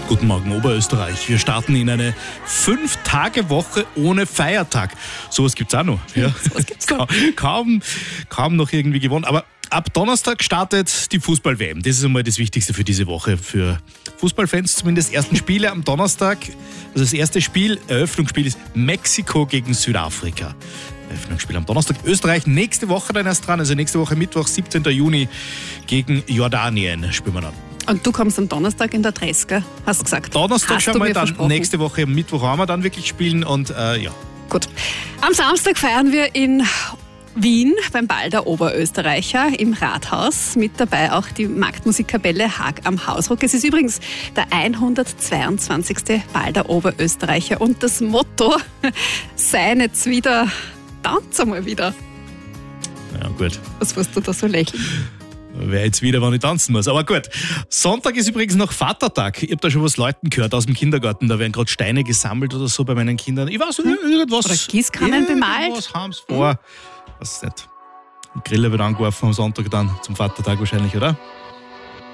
Guten Morgen, Oberösterreich. Wir starten in eine 5-Tage-Woche ohne Feiertag. Sowas gibt's auch noch. Ja. Sowas gibt's noch. Kaum noch irgendwie gewonnen. Aber ab Donnerstag startet die Fußball-WM. Das ist einmal das Wichtigste für diese Woche. Für Fußballfans zumindest. Ersten Spiele am Donnerstag. Also das erste Spiel, Eröffnungsspiel, ist Mexiko gegen Südafrika. Eröffnungsspiel am Donnerstag. Österreich nächste Woche dann erst dran. Also nächste Woche Mittwoch, 17. Juni gegen Jordanien spielen wir dann. Und du kommst am Donnerstag in der Dresker, hast du gesagt. Donnerstag hast schauen du wir mir dann, versprochen. nächste Woche am Mittwoch haben wir dann wirklich spielen und ja. Gut. Am Samstag feiern wir in Wien beim Ball der Oberösterreicher im Rathaus. Mit dabei auch die Marktmusikkapelle Haag am Hausruck. Es ist übrigens der 122. Ball der Oberösterreicher. Und das Motto, sei jetzt wieder, tanz einmal wieder. Ja, gut. Was wirst du da so lächeln? Wer jetzt wieder, wann ich tanzen muss. Aber gut. Sonntag ist übrigens noch Vatertag. Ich habe da schon was Leuten gehört aus dem Kindergarten. Da werden gerade Steine gesammelt oder so bei meinen Kindern. Ich weiß nicht, irgendwas. Oder Gießkannen bemalt. Was haben sie vor? Weiß nicht. Griller wird angeworfen am Sonntag dann zum Vatertag wahrscheinlich, oder?